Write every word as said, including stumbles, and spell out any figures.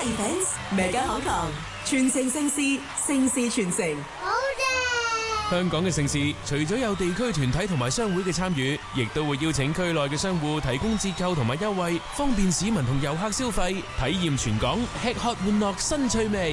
Events，Mega Hong Kong，傳承盛事，盛事傳承。 好正！ 香港嘅盛事，除咗有地區團體同埋商會嘅參與，亦都會邀請區內嘅商戶提供折扣同埋優惠，方便市民同遊客消費，體驗全港吃喝玩樂新趣味。